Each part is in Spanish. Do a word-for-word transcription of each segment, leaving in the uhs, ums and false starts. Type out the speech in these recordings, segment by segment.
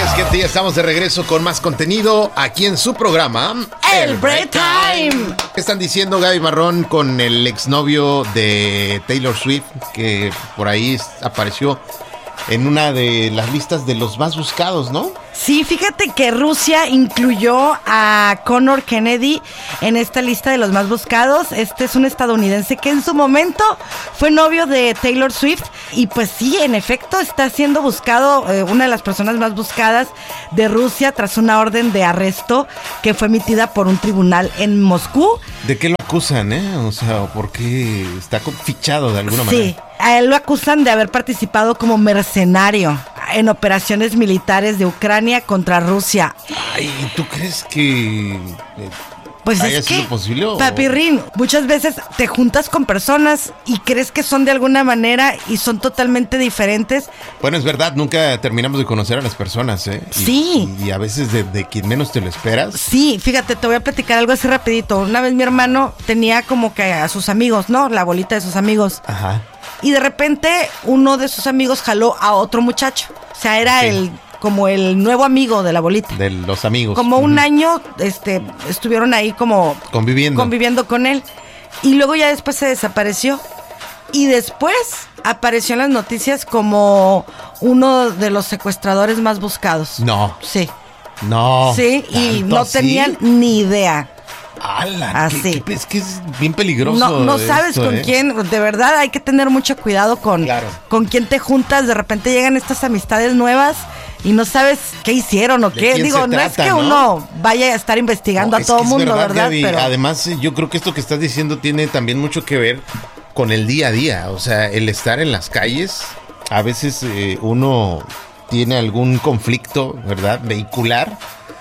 tardes, gente. Ya estamos de regreso con más contenido aquí en su programa El Break Time. ¿Qué están diciendo Gaby Marrón con el exnovio de Taylor Swift, que por ahí apareció en una de las listas de los más buscados, ¿no? Sí, fíjate que Rusia incluyó a Conor Kennedy en esta lista de los más buscados. Este es un estadounidense que en su momento fue novio de Taylor Swift y pues sí, en efecto está siendo buscado, eh, una de las personas más buscadas de Rusia tras una orden de arresto que fue emitida por un tribunal en Moscú. ¿De qué lo acusan, eh? O sea, ¿por qué está fichado de alguna Sí, manera? Sí, a él lo acusan de haber participado como mercenario en operaciones militares de Ucrania contra Rusia. Ay, ¿tú crees que eh, pues haya es sido que, posible? O... Papirrín, muchas veces te juntas con personas y crees que son de alguna manera y son totalmente diferentes. Bueno, es verdad, nunca terminamos de conocer a las personas, ¿eh? Y, Sí. Y a veces de, de quien menos te lo esperas. Sí, fíjate, te voy a platicar algo así rapidito. Una vez mi hermano tenía como que a sus amigos, ¿no? La bolita de sus amigos. Ajá. Y de repente uno de sus amigos jaló a otro muchacho. O sea, era Sí. el como el nuevo amigo de la bolita. De los amigos. Como un Ujú. año este, estuvieron ahí como Conviviendo. conviviendo con él. Y luego ya después se desapareció. Y después apareció en las noticias como uno de los secuestradores más buscados. No. Sí. No. Sí, y ¿tanto no así? tenían ni idea. ¡Hala! Así. ¿Qué- qué- es que es bien peligroso. No, no sabes esto, con ¿eh? quién, de verdad hay que tener mucho cuidado con, Claro. con quién te juntas. De repente llegan estas amistades nuevas y no sabes qué hicieron o ¿De qué. quién Digo, se no es trata, que no? uno vaya a estar investigando No, a es todo que es mundo, ¿verdad? Gaby. Pero Además, eh, yo creo que esto que estás diciendo tiene también mucho que ver con el día a día. O sea, el estar en las calles, a veces eh, uno tiene algún conflicto, ¿verdad? Vehicular.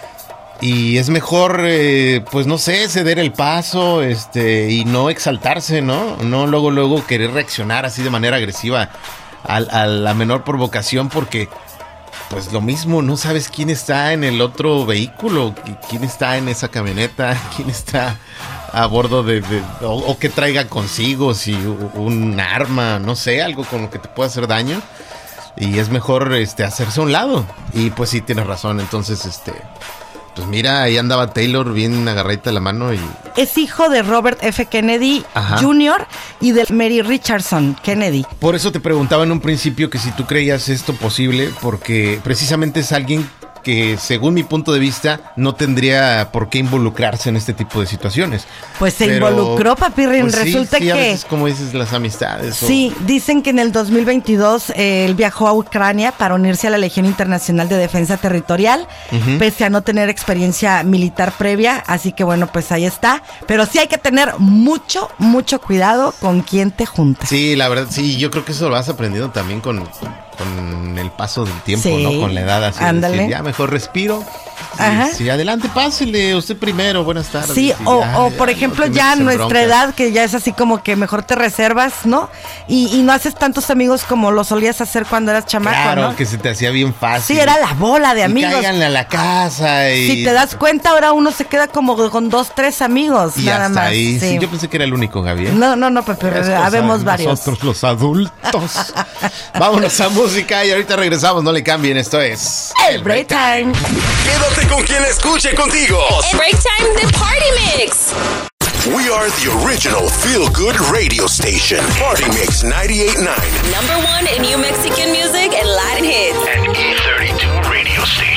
Y es mejor, eh, pues no sé, ceder el paso, este, y no exaltarse, ¿no? No luego, luego querer reaccionar así de manera agresiva a, a la menor provocación, porque, pues lo mismo, no sabes quién está en el otro vehículo, qui- quién está en esa camioneta, quién está a bordo de, de o, o que traiga consigo, si u- un arma, no sé, algo con lo que te pueda hacer daño. Y es mejor, este, hacerse a un lado. Y pues sí, tienes razón, entonces, este... Pues mira, ahí andaba Taylor bien agarradita de la mano y... es hijo de Robert F. Kennedy Ajá. junior y de Mary Richardson Kennedy. Por eso te preguntaba en un principio que si tú creías esto posible, porque precisamente es alguien que, según mi punto de vista, no tendría por qué involucrarse en este tipo de situaciones. Pues se Pero, involucró, Papirrín. pues sí, Resulta sí, a que... veces, como dices, las amistades. o- Sí, dicen que en el dos mil veintidós eh, él viajó a Ucrania para unirse a la Legión Internacional de Defensa Territorial, Ujú. pese a no tener experiencia militar previa, así que bueno, pues ahí está. Pero sí hay que tener mucho, mucho cuidado con quién te juntas. Sí, la verdad, sí, yo creo que eso lo vas aprendiendo también con, con el paso del tiempo, Sí, ¿no? Con la edad, así de ándale. decir, ya mejor respiro. Sí, Ajá. sí, adelante, pásele, usted primero, buenas tardes. Sí, Y o, ya, o ya, por no ejemplo te ya metas en nuestra broncas. edad, que ya es así como que mejor te reservas, ¿no? Y, y no haces tantos amigos como lo solías hacer cuando eras chamaco, Claro, ¿no? que se te hacía bien fácil. Sí, era la bola de Y amigos. cáiganle a la casa y... Si te das cuenta, ahora uno se queda como con dos, tres amigos, y nada hasta más. ahí. Sí. Sí. yo pensé que era el único, Gaby. ¿eh? No, no, no, Pepe, Es cosa habemos de varios. Nosotros los adultos. Vámonos a música y ahorita regresamos, no le cambien, esto es... El Break Time. Quédate con quien escuche contigo. El Break Time de Party Mix. We are the original feel good radio station. Party Mix ninety-eight point nine. Number one in New Mexico.